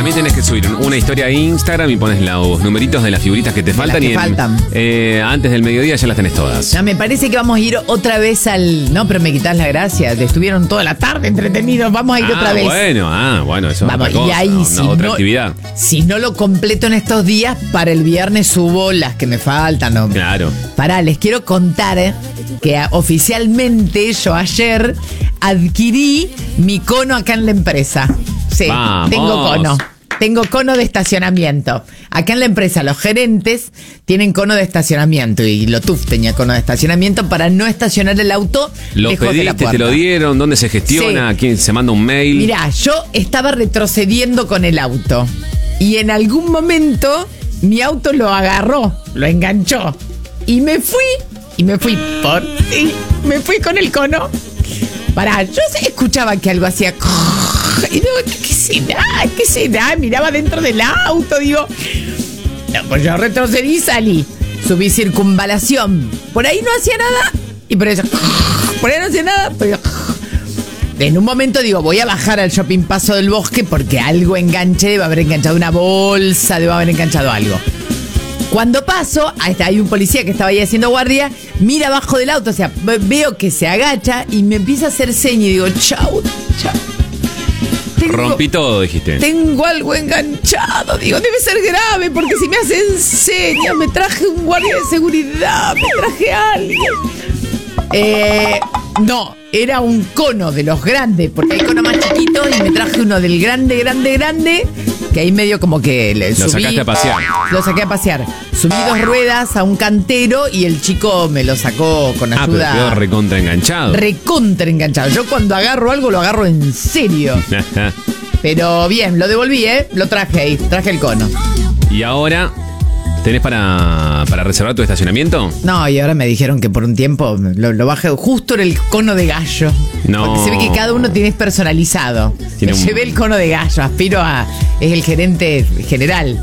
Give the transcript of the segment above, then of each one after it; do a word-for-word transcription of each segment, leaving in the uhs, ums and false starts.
mí tenés que subir una historia a Instagram y pones los numeritos de las figuritas que te De faltan. las que y en- faltan. eh, antes del mediodía ya las tenés todas. No, me parece que vamos a ir otra vez al... No, pero me quitas la gracia. Estuvieron toda la tarde entretenidos. Vamos a ir ah, otra vez. bueno, ah, bueno, eso Vamos, es otra y cosa, ahí una si otra no, actividad. si no lo completo en estos días, para el viernes subo las que me faltan. ¿No? Claro. Pará, les quiero contar eh, que ah, oficialmente yo ayer adquirí mi cono acá en la empresa. Sí, Vamos. tengo cono. Tengo cono de estacionamiento. Acá en la empresa los gerentes tienen cono de estacionamiento y Lotuf tenía cono de estacionamiento para no estacionar el auto Lo lejos de la pediste, puerta. te lo dieron, ¿dónde se gestiona? Sí. ¿A quién se manda un mail? Mirá, yo estaba retrocediendo con el auto y en algún momento mi auto lo agarró, lo enganchó y me fui, y me fui por sí, me fui con el cono. Pará, yo escuchaba que algo hacía y digo, ¿qué será? ¿Qué será? Miraba dentro del auto, digo, no, pues yo retrocedí y salí, subí circunvalación, por ahí no hacía nada y por eso, por ahí no hacía nada, pero en un momento digo, voy a bajar al shopping Paso del Bosque porque algo enganché, debe haber enganchado una bolsa, debe haber enganchado algo. Cuando paso, ahí está, hay un policía que estaba ahí haciendo guardia, mira abajo del auto, o sea, veo que se agacha y me empieza a hacer señas y digo, chau, chau. Tengo, Rompí todo, dijiste. tengo algo enganchado, digo, debe ser grave porque si me hacen señas, me traje un guardia de seguridad, me traje a alguien. Eh, no, era un cono de los grandes, porque hay cono más chiquito y me traje uno del grande, grande, grande, que ahí medio como que le Lo subí, sacaste a pasear. Lo saqué a pasear. Subí dos ruedas a un cantero y el chico me lo sacó con Ah, pero quedó ayuda. recontra enganchado. Recontra enganchado. Yo cuando agarro algo lo agarro en serio. Pero bien, lo devolví, ¿eh? Lo traje ahí, traje el cono. Y ahora, ¿tenés para, para reservar tu estacionamiento? No, y ahora me dijeron que por un tiempo lo, lo bajé justo en el cono de gallo. No. Porque se ve que cada uno tiene personalizado. Tiene Me un- llevé el cono de gallo, aspiro a... Es el gerente general.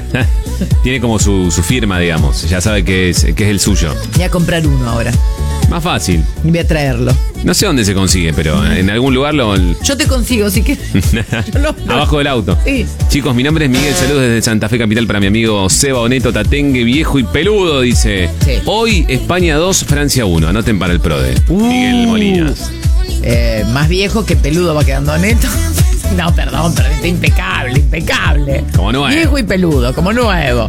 Tiene como su, su firma, digamos. Ya sabe que es, que es el suyo. Voy a comprar uno ahora. Más fácil. Y voy a traerlo. No sé dónde se consigue, pero en algún lugar lo... Yo te consigo, así que... yo lo- lo- Abajo del auto. Sí. Chicos, mi nombre es Miguel, saludos desde Santa Fe Capital para mi amigo Seba Oneto Tatengue, viejo y peludo, dice. Sí. Hoy España dos, Francia uno. Anoten para el PRODE. Miguel Molinas. Eh, más viejo que peludo va quedando neto. No, perdón, pero está impecable, impecable. Como nuevo. Viejo y peludo, como nuevo.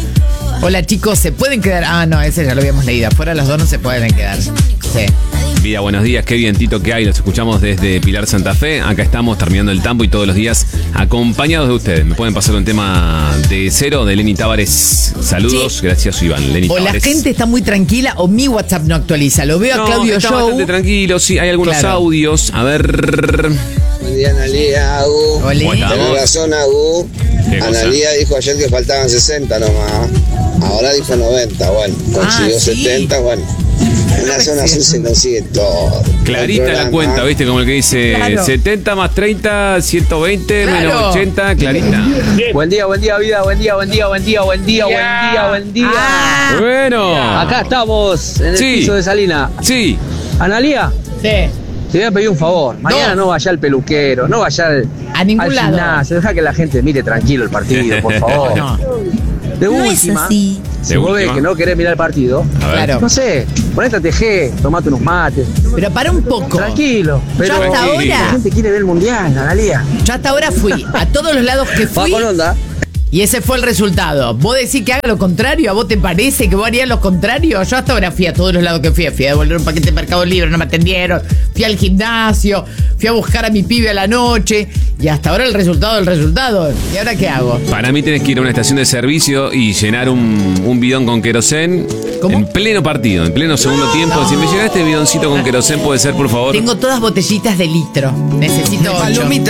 Hola chicos, ¿se pueden quedar? Ah, no, ese ya lo habíamos leído. Afuera los dos no se pueden quedar. Sí. Vida, buenos días, qué vientito que hay. Los escuchamos desde Pilar Santa Fe. Acá estamos terminando el tambo y todos los días acompañados de ustedes. Me pueden pasar un tema de cero de Lenny Tavares. Saludos, Sí. gracias Iván. Lenny O la Tavares. gente está muy tranquila o mi WhatsApp no actualiza. Lo veo a No, Claudio está Show. bastante tranquilo, sí, hay algunos Claro. audios. A ver. Buen día, Analía, Agu. Hola. ¿Cómo estamos? Tenés razón, Agu. ¿Qué cosa? Analía dijo ayer que faltaban sesenta nomás. Ahora dijo noventa, bueno. Consiguió Ah, sí. setenta, bueno. En la zona sur se consigue todo. Clarita El la programa. cuenta, ¿viste? Como el que dice Claro. setenta más treinta, ciento veinte, Claro. menos ochenta, clarita. Buen día, buen día, vida, buen día, buen día, buen día, buen día, buen día, buen día. Ah, Bueno. Acá estamos, en el Sí. piso de Salina. Sí. Analía, sí. te voy a pedir un favor. Mañana no, vaya al peluquero, no vaya al, A ningún al lado. gimnasio. Deja que la gente mire tranquilo el partido, por favor. No, De última, si De vos ves última. que no querés mirar el partido, A ver. Claro. no sé, ponete a tejer, tomate unos mates. pero para un poco. Tranquilo, pero Yo hasta la ahora, gente quiere ver el mundial, Analía. yo hasta ahora fui a todos los lados que Va fui con onda. y ese fue el resultado. ¿Vos decís que haga lo contrario? ¿A vos te parece que vos harías lo contrario? Yo hasta ahora fui a todos los lados que fui. Fui a devolver un paquete de Mercado Libre, no me atendieron. Fui al gimnasio, fui a buscar a mi pibe a la noche. Y hasta ahora el resultado, el resultado. ¿Y ahora qué hago? Para mí tenés que ir a una estación de servicio y llenar un, un bidón con querosén ¿Cómo? en pleno partido, en pleno segundo tiempo. Si me llega este bidoncito con querosén, puede ser, por favor. Tengo todas botellitas de litro. Necesito ocho.